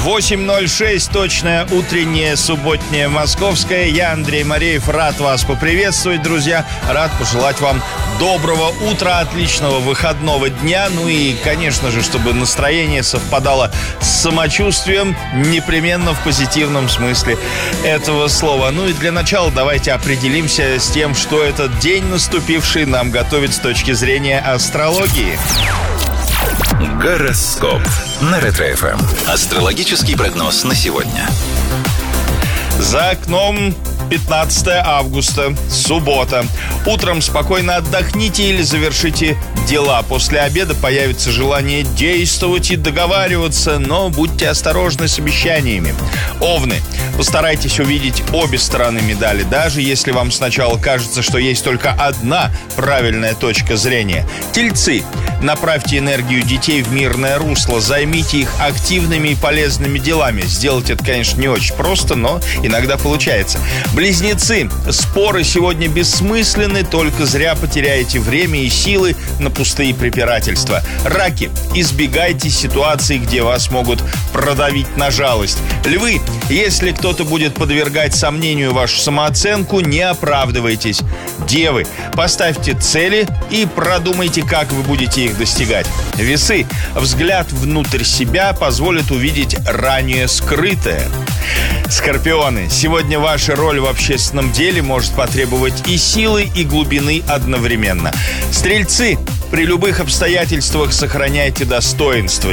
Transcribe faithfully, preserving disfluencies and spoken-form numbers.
восемь ноль шесть, точное утреннее субботнее московское. Я, Андрей Мареев, рад вас поприветствовать, друзья. Рад пожелать вам доброго утра, отличного выходного дня. Ну и, конечно же, чтобы настроение совпадало с самочувствием, непременно в позитивном смысле этого слова. Ну и для начала давайте определимся с тем, что этот день наступивший нам готовит с точки зрения астрологии. Гороскоп на Ретро-эф эм. Астрологический прогноз на сегодня. За окном пятнадцатое августа, суббота. Утром спокойно отдохните или завершите дела. После обеда появится желание действовать и договариваться, но будьте осторожны с обещаниями. Овны, постарайтесь увидеть обе стороны медали, даже если вам сначала кажется, что есть только одна правильная точка зрения. Тельцы, направьте энергию детей в мирное русло, займите их активными и полезными делами. Сделать это, конечно, не очень просто, но иногда получается. Близнецы, споры сегодня бессмысленны, только зря потеряете время и силы на пустые препирательства. Раки, избегайте ситуаций, где вас могут продавить на жалость. Львы, если кто-то будет подвергать сомнению вашу самооценку, не оправдывайтесь. Девы, поставьте цели и продумайте, как вы будете их достигать. Весы, взгляд внутрь себя позволит увидеть ранее скрытое. Скорпионы, сегодня ваша роль в общественном деле может потребовать и силы, и глубины одновременно. Стрельцы, при любых обстоятельствах сохраняйте достоинство.